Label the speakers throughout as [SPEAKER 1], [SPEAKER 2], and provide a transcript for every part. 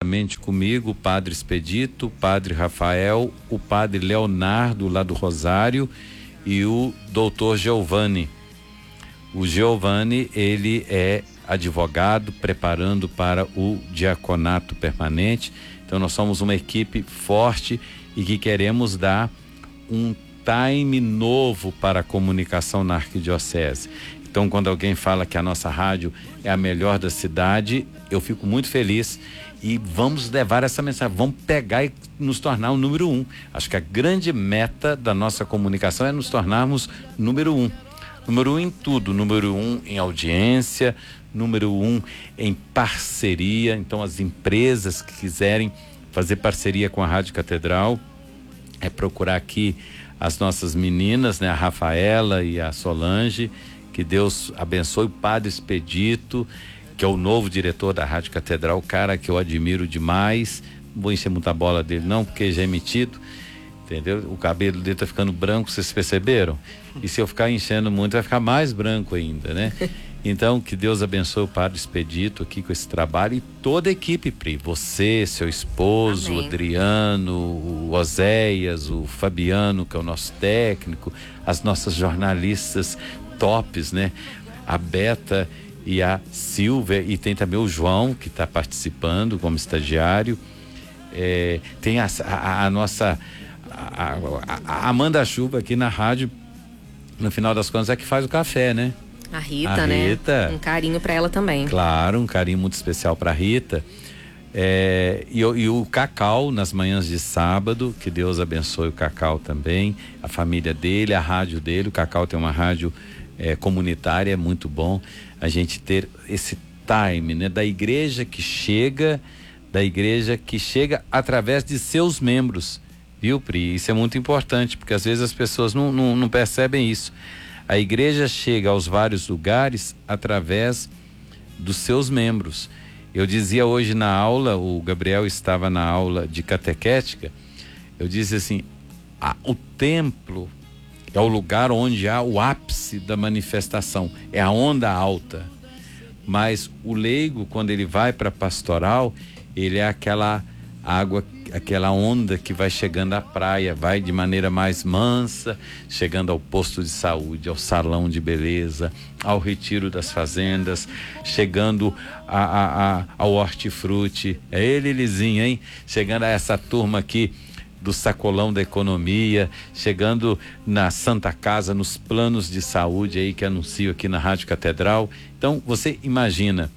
[SPEAKER 1] juntamente comigo o Padre Expedito, o Padre Rafael, o Padre Leonardo lá do Rosário e o Doutor Giovanni. O Giovanni, ele é advogado preparando para o diaconato permanente. Então nós somos uma equipe forte e que queremos dar um time novo para a comunicação na arquidiocese. Então, quando alguém fala que a nossa rádio é a melhor da cidade, eu fico muito feliz e vamos levar essa mensagem, vamos pegar e nos tornar o número 1. Acho que a grande meta da nossa comunicação é nos tornarmos número 1. Número 1 em tudo, número 1 em audiência, número 1 em parceria. Então, as empresas que quiserem fazer parceria com a Rádio Catedral, é procurar aqui as nossas meninas, né? A Rafaela e a Solange. Que Deus abençoe o Padre Expedito, que é o novo diretor da Rádio Catedral, cara que eu admiro demais. Não vou encher muita bola dele não, porque já é metido, entendeu? O cabelo dele tá ficando branco, vocês perceberam? E se eu ficar enchendo muito, vai ficar mais branco ainda, né? Então, que Deus abençoe o Padre Expedito aqui com esse trabalho e toda a equipe, Pri. Você, seu esposo, o Adriano, o Oséias, o Fabiano, que é o nosso técnico, as nossas jornalistas tops, né? A Beta e a Silvia, e tem também o João, que está participando como estagiário. Tem a nossa a Amanda Chuva aqui na rádio, no final das contas, é que faz o café, né?
[SPEAKER 2] A Rita, né? Um carinho para ela também.
[SPEAKER 1] Claro, um carinho muito especial para Rita. E o Cacau nas manhãs de sábado, que Deus abençoe o Cacau também, a família dele, a rádio dele. O Cacau tem uma rádio comunitária, é muito bom a gente ter esse time, né? Da igreja que chega através de seus membros, viu, Pri? Isso é muito importante, porque às vezes as pessoas não percebem isso. A igreja chega aos vários lugares através dos seus membros. Eu dizia hoje na aula, o Gabriel estava na aula de catequética, eu disse assim, o templo é o lugar onde há o ápice da manifestação, é a onda alta. Mas o leigo, quando ele vai para a pastoral, ele é aquela água, aquela onda que vai chegando à praia, vai de maneira mais mansa, chegando ao posto de saúde, ao salão de beleza, ao retiro das fazendas, chegando ao hortifruti. É ele, Lizinho, hein? Chegando a essa turma aqui do sacolão da economia, chegando na Santa Casa, nos planos de saúde aí que anuncio aqui na Rádio Catedral. Então, você imagina,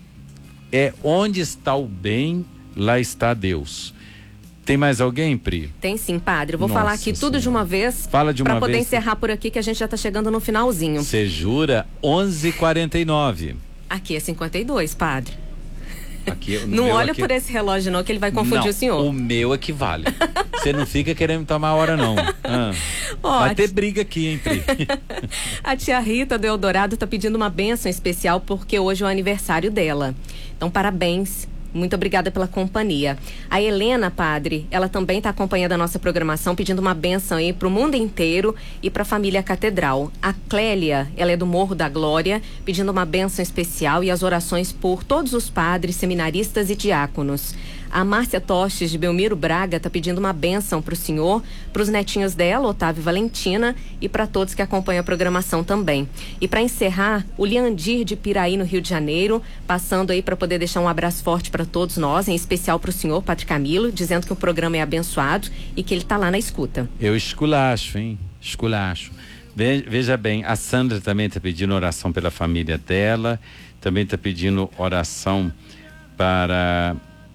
[SPEAKER 1] onde está o bem, lá está Deus. Tem mais alguém, Pri?
[SPEAKER 2] Tem sim, padre. Eu vou falar aqui tudo de uma vez.
[SPEAKER 1] Fala de uma vez.
[SPEAKER 2] Para poder encerrar por aqui, que a gente já está chegando no finalzinho.
[SPEAKER 1] Você jura? 11h49.
[SPEAKER 2] Aqui é 52, padre.
[SPEAKER 1] Aqui,
[SPEAKER 2] não olha por esse relógio não, que ele vai confundir o senhor.
[SPEAKER 1] O meu é que vale. Você não fica querendo tomar a hora não. Vai ter briga aqui, hein, Pri?
[SPEAKER 2] A tia Rita do Eldorado tá pedindo uma bênção especial porque hoje é o aniversário dela. Então, parabéns. Muito obrigada pela companhia. A Helena, padre, ela também está acompanhando a nossa programação, pedindo uma bênção aí para o mundo inteiro e para a família Catedral. A Clélia, ela é do Morro da Glória, pedindo uma bênção especial e as orações por todos os padres, seminaristas e diáconos. A Márcia Tostes de Belmiro Braga está pedindo uma bênção para o senhor, para os netinhos dela, Otávio e Valentina, e para todos que acompanham a programação também. E para encerrar, o Leandir de Piraí, no Rio de Janeiro, passando aí para poder deixar um abraço forte para todos nós, em especial para o senhor, Padre Camilo, dizendo que o programa é abençoado e que ele está lá na escuta.
[SPEAKER 1] Eu esculacho, hein? Esculacho. Veja bem, a Sandra também está pedindo oração pela família dela, também está pedindo oração para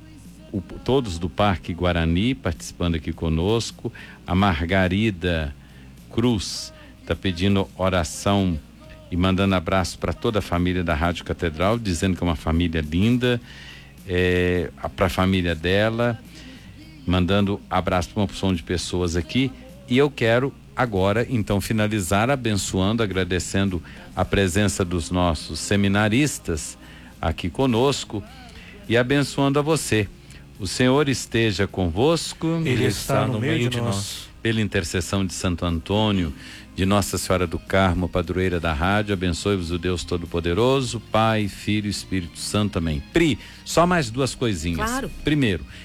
[SPEAKER 1] todos do Parque Guarani participando aqui conosco. A Margarida Cruz está pedindo oração e mandando abraço para toda a família da Rádio Catedral, dizendo que é uma família linda, para a família dela, mandando abraço para uma porção de pessoas aqui. E eu quero agora então finalizar abençoando, agradecendo a presença dos nossos seminaristas aqui conosco e abençoando a você. O Senhor esteja convosco.
[SPEAKER 3] Ele está no meio de nós.
[SPEAKER 1] Pela intercessão de Santo Antônio, de Nossa Senhora do Carmo, padroeira da rádio, abençoe-vos o Deus Todo-Poderoso, Pai, Filho e Espírito Santo. Amém. Pri, só mais duas coisinhas.
[SPEAKER 2] Claro.
[SPEAKER 1] Primeiro,